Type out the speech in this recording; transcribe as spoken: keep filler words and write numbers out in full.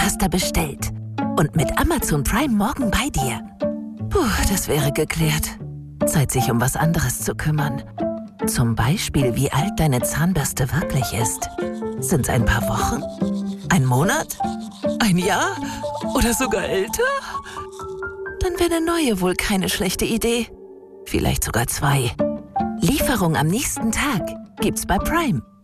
Zahnpasta bestellt und mit Amazon Prime morgen bei dir. Puh, das wäre geklärt. Zeit, sich um was anderes zu kümmern. Zum Beispiel, wie alt deine Zahnbürste wirklich ist. Sind's ein paar Wochen? Ein Monat? Ein Jahr? Oder sogar älter? Dann wäre eine neue wohl keine schlechte Idee. Vielleicht sogar zwei. Lieferung am nächsten Tag gibt's bei Prime.